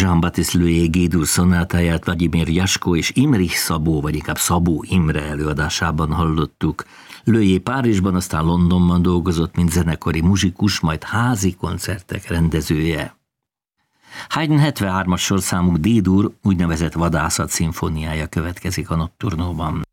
Jean-Baptiste Lullyé G-dur szonátáját Vladimir Jaskó és Imrich Szabó, vagy inkább Szabó Imre előadásában hallottuk. Lullyé Párizsban, aztán Londonban dolgozott, mint zenekari muzsikus, majd házi koncertek rendezője. Haydn 73-as sorszámú D-dur úgynevezett vadászat szimfóniája következik a Nocturnóban.